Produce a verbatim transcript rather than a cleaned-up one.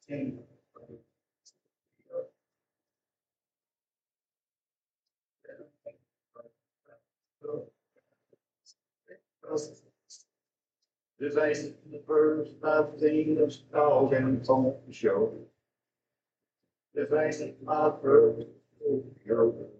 This ain't the first I've seen a dog and on the show. This ain't my first rodeo.